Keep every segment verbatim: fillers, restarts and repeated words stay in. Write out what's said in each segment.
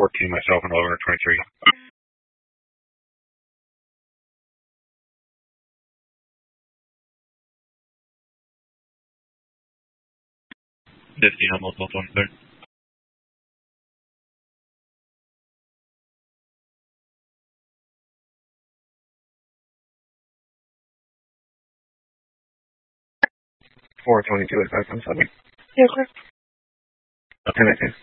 fourteen, myself, and eleven twenty-three. fifteen, almost twenty-three. four twenty-two at five one seven. Yes, sir. ten nineteen.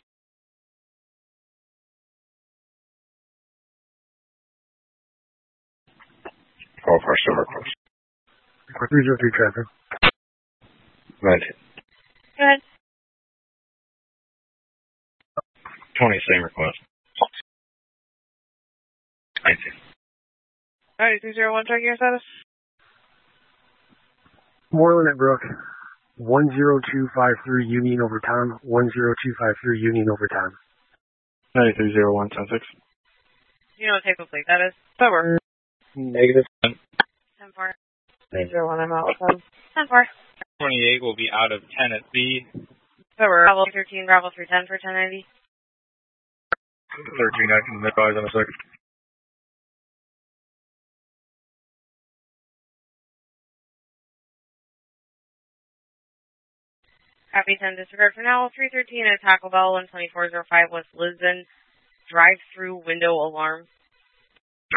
Call for silver close. three zero three traffic. Right. Go ahead. twenty, same request. nineteen. Alright, three zero one, check your status. Moreland at Brook. one zero two five three Union over Tom. one zero two five three Union over Tom. ninety-three zero one, ten six. You know what type of plate that is? Sober. Negative. ten four. three zero one, I'm out with them. ten four. twenty-eight will be out of ten at B. Sober. Bravo thirteen, Bravo three ten for ten ninety. thirteen, I can advise on a second. Copy ten, disregard for now. three thirteen at Taco Bell, one twenty-four oh five West Lisbon. Drive-through window alarm.